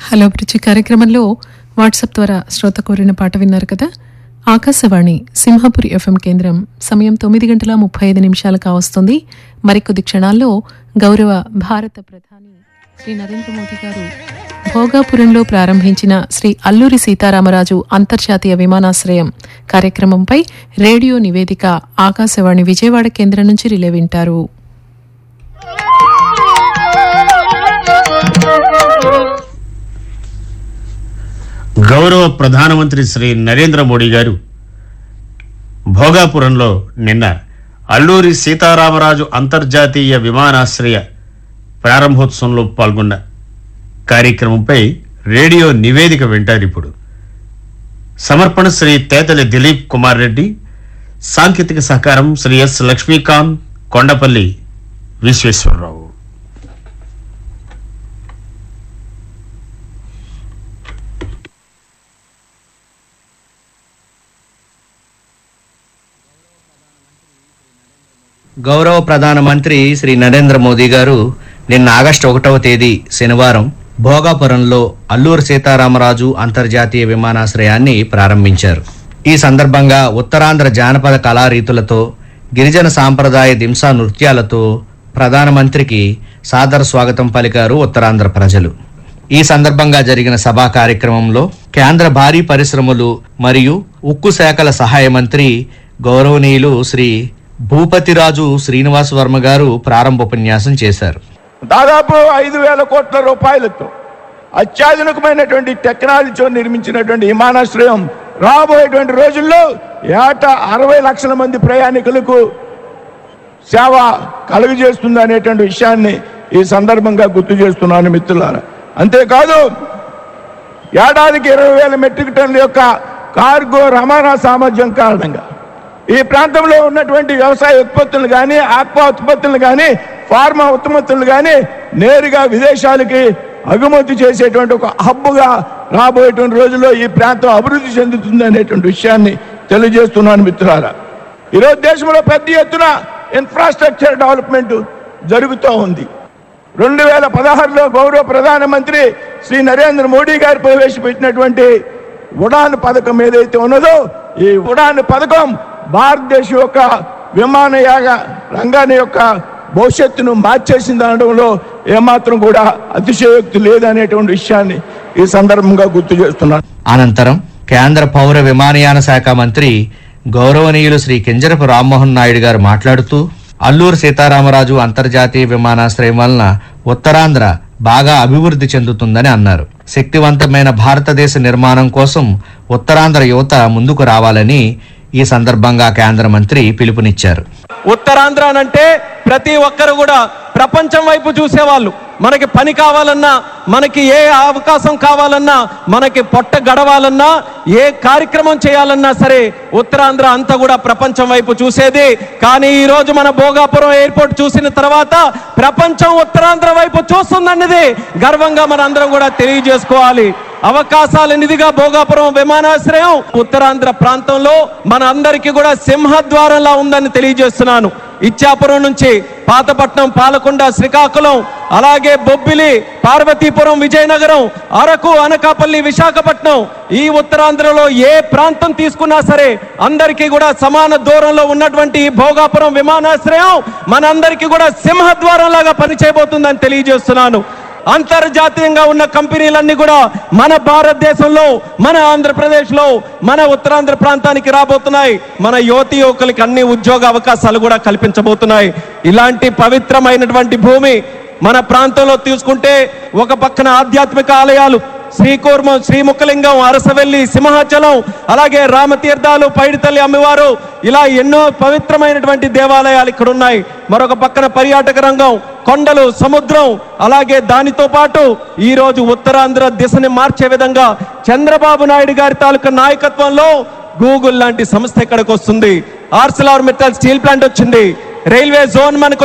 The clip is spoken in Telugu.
హలో బ్రిడ్జి కార్యక్రమంలో వాట్సాప్ ద్వారా శ్రోత కోరిన పాట విన్నారు కదా. ఆకాశవాణి సింహపురి ఎఫ్ఎం కేంద్రం. సమయం 9:35 కావస్తుంది. మరికొద్ది క్షణాల్లో గౌరవ భారత ప్రధాని శ్రీ నరేంద్ర మోదీ గారు భోగాపురంలో ప్రారంభించిన శ్రీ అల్లూరి సీతారామరాజు అంతర్జాతీయ విమానాశ్రయం కార్యక్రమంపై రేడియో నివేదిక ఆకాశవాణి విజయవాడ కేంద్రం నుంచి రిలే వింటారు. గౌరవ ప్రధానమంత్రి శ్రీ నరేంద్ర మోడీ గారు భోగాపురంలో నిన్న అల్లూరి సీతారామరాజు అంతర్జాతీయ విమానాశ్రయ ప్రారంభోత్సవంలో పాల్గొన్న కార్యక్రమంపై రేడియో నివేదిక వింటారు. ఇప్పుడు సమర్పణ శ్రీ తేతలి దిలీప్ కుమార్ రెడ్డి, సాంకేతిక సహకారం శ్రీ ఎస్ లక్ష్మీకాంత్, కొండపల్లి విశ్వేశ్వరరావు. గౌరవ ప్రధానమంత్రి శ్రీ నరేంద్ర మోదీ గారు నిన్న ఆగస్టు 1వ తేదీ శనివారం భోగాపురంలో అల్లూరి సీతారామరాజు అంతర్జాతీయ విమానాశ్రయాన్ని ప్రారంభించారు. ఈ సందర్భంగా ఉత్తరాంధ్ర జానపద కళారీతులతో, గిరిజన సాంప్రదాయ దింసా నృత్యాలతో ప్రధానమంత్రికి సాదర స్వాగతం పలికారు ఉత్తరాంధ్ర ప్రజలు. ఈ సందర్భంగా జరిగిన సభా కార్యక్రమంలో కేంద్ర భారీ పరిశ్రమలు మరియు ఉక్కు శాఖల సహాయ మంత్రి గౌరవనీయులు శ్రీ భూపతిరాజు శ్రీనివాస్ వర్మ గారు ప్రారంభోపన్యాసం చేశారు. దాదాపు 5,000 కోట్ల రూపాయలతో అత్యాధునికమైనటువంటి టెక్నాలజీతో నిర్మించినటువంటి విమానాశ్రయం రాబోయేటువంటి రోజుల్లో ఏటా 60 లక్షల మంది ప్రయాణికులకు సేవ కలుగజేస్తుంది అనేటువంటి విషయాన్ని ఈ సందర్భంగా గుర్తు చేస్తున్నాను మిత్రులారా. అంతేకాదు, ఏడాదికి 20,000 మెట్రిక్ టన్నుల యొక్క కార్గో రవాణా సామర్థ్యం కారణంగా ఈ ప్రాంతంలో ఉన్నటువంటి వ్యవసాయ ఉత్పత్తులు కానీ, ఆక్వా ఉత్పత్తులు కానీ, ఫార్మా ఉత్పత్తులు కానీ నేరుగా విదేశాలకి ఎగుమతి చేసేటువంటి ఒక హబ్బుగా రాబోయేటువంటి రోజుల్లో ఈ ప్రాంతం అభివృద్ధి చెందుతుంది అనేటువంటి విషయాన్ని తెలియజేస్తున్నాను మిత్రులారా. ఈరోజు దేశంలో పెద్ద ఎత్తున ఇన్ఫ్రాస్ట్రక్చర్ డెవలప్మెంట్ జరుగుతూ ఉంది. 2016లో గౌరవ ప్రధానమంత్రి శ్రీ నరేంద్ర మోడీ గారు ప్రవేశపెట్టినటువంటి ఉడాన్ పథకం ఏదైతే ఉన్నదో, ఈ ఉడాన్ పథకం భారతదేశం యొక్క విమానయాన రంగాన్ని యొక్క భవిష్యత్తును మార్చేసింది అనడంలో ఏమాత్రం కూడా అతిశయోక్తి లేదనేటువంటి విషయాన్ని ఈ సందర్భంగా గుర్తు చేస్తున్నాను. అనంతరం కేంద్ర పౌర విమానయాన శాఖ మంత్రి గౌరవనీయులు శ్రీ కింజరపు రామ్మోహన్ నాయుడు గారు మాట్లాడుతూ, అల్లూరు సీతారామరాజు అంతర్జాతీయ విమానాశ్రయం వలన ఉత్తరాంధ్ర బాగా అభివృద్ధి చెందుతుందని అన్నారు. శక్తివంతమైన భారతదేశ నిర్మాణం కోసం ఉత్తరాంధ్ర యువత ముందుకు రావాలని ఈ సందర్భంగా కేంద్ర మంత్రి పిలుపునిచ్చారు. ఉత్తరాంధ్ర అంటే ప్రతి ఒక్కరు కూడా ప్రపంచం వైపు చూసేవాళ్ళు. మనకి పని కావాలన్నా, మనకి ఏ అవకాశం కావాలన్నా, మనకి పొట్ట గడవాలన్నా, ఏ కార్యక్రమం చేయాలన్నా సరే ఉత్తరాంధ్ర అంతా కూడా ప్రపంచం వైపు చూసేది. కానీ ఈ రోజు మన భోగాపురం ఎయిర్పోర్ట్ చూసిన తర్వాత ప్రపంచం ఉత్తరాంధ్ర వైపు చూస్తుందన్నది గర్వంగా మన అందరం కూడా తెలియజేసుకోవాలి. అవకాశాల నిధిగా భోగాపురం విమానాశ్రయం ఉత్తరాంధ్ర ప్రాంతంలో మన అందరికీ కూడా సింహద్వారంలా ఉందని తెలియజేస్తున్నాను. ఇచ్చాపురం నుంచి పాతపట్నం, పాలకొండ, శ్రీకాకుళం, అలాగే బొబ్బిలి, పార్వతీపురం, విజయనగరం, అరకు, అనకాపల్లి, విశాఖపట్నం, ఈ ఉత్తరాంధ్రలో ఏ ప్రాంతం తీసుకున్నా సరే అందరికీ కూడా సమాన దూరంలో ఉన్నటువంటి ఈ భోగాపురం విమానాశ్రయం మనందరికీ కూడా సింహద్వారం లాగా పనిచేయబోతుందని తెలియజేస్తున్నాను. అంతర్జాతీయంగా ఉన్న కంపెనీలన్నీ కూడా మన భారతదేశంలో, మన ఆంధ్రప్రదేశ్లో, మన ఉత్తరాంధ్ర ప్రాంతానికి రాబోతున్నాయి. మన యువతి యువకులకి అన్ని ఉద్యోగ అవకాశాలు కూడా కల్పించబోతున్నాయి. ఇలాంటి పవిత్రమైనటువంటి భూమి మన ప్రాంతంలో తీసుకుంటే ఒక పక్కన ఆధ్యాత్మిక ఆలయాలు శ్రీకూర్మం, శ్రీముఖలింగం, అరసవెల్లి, సింహాచలం, అలాగే రామతీర్థాలు, పైడితల్లి అమ్మవారు, ఇలా ఎన్నో పవిత్రమైనటువంటి దేవాలయాలు ఇక్కడ ఉన్నాయి. మరొక పక్కన పర్యాటక రంగం, కొండలు, సముద్రం, అలాగే దానితో పాటు ఈ రోజు ఉత్తరాంధ్ర దిశని మార్చే విధంగా చంద్రబాబు నాయుడు గారి తాలూకా నాయకత్వంలో గూగుల్ లాంటి సంస్థ ఇక్కడికి వస్తుంది. ఆర్సిలార్ మెటల్ స్టీల్ ప్లాంట్ వచ్చింది. రైల్వే జోన్ మనకు